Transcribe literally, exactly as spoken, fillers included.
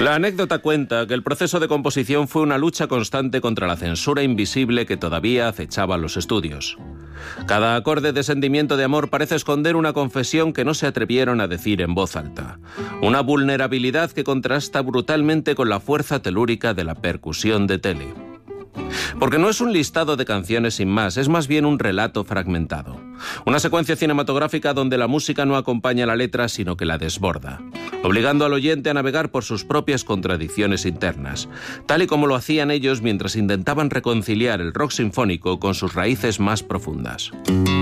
La anécdota cuenta que el proceso de composición fue una lucha constante contra la censura invisible que todavía acechaba los estudios. Cada acorde de sentimiento de amor parece esconder una confesión que no se atrevieron a decir en voz alta. Una vulnerabilidad que contrasta brutalmente con la fuerza telúrica de la percusión de Tele. Porque no es un listado de canciones sin más, es más bien un relato fragmentado. Una secuencia cinematográfica donde la música no acompaña la letra, sino que la desborda, obligando al oyente a navegar por sus propias contradicciones internas, tal y como lo hacían ellos mientras intentaban reconciliar el rock sinfónico con sus raíces más profundas.